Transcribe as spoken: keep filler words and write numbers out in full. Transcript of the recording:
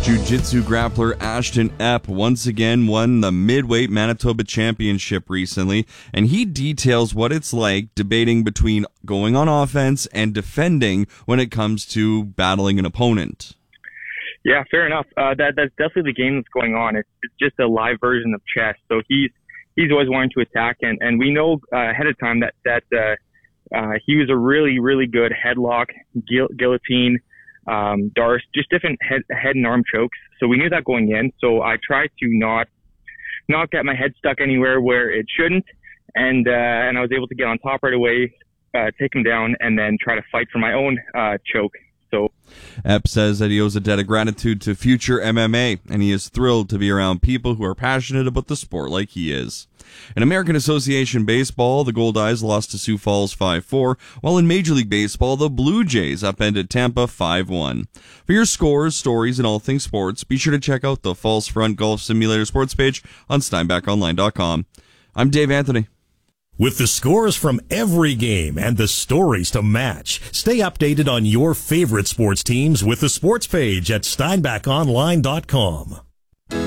Jiu-Jitsu grappler Ashton Epp once again won the Midweight Manitoba Championship recently, and he details what it's like debating between going on offense and defending when it comes to battling an opponent. Yeah, fair enough. Uh, that that's definitely the game that's going on. It's, it's just a live version of chess. So he's he's always wanting to attack, and, and we know uh, ahead of time that that uh, uh, he was a really really good headlock, guil- guillotine. Um, Darce, just different head, head and arm chokes. So we knew that going in. So I tried to not, not get my head stuck anywhere where it shouldn't. And, uh, and I was able to get on top right away, uh, take him down, and then try to fight for my own, uh, choke. So Epp says that he owes a debt of gratitude to future M M A, and he is thrilled to be around people who are passionate about the sport like he is. In American Association Baseball, the Goldeyes lost to Sioux Falls five four, while in Major League Baseball, the Blue Jays upended Tampa five one. For your scores, stories, and all things sports, be sure to check out the False Front Golf Simulator sports page on Steinbach Online dot com. I'm Dave Anthony. With the scores from every game and the stories to match, stay updated on your favorite sports teams with the sports page at Steinbach Online dot com.